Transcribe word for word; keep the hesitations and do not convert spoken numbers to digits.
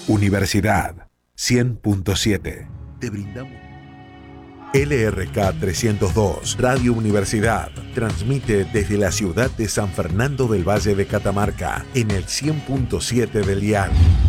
Universidad cien punto siete. Te brindamos. L R K trescientos dos, Radio Universidad, transmite desde la ciudad de San Fernando del Valle de Catamarca, en el cien punto siete del dial.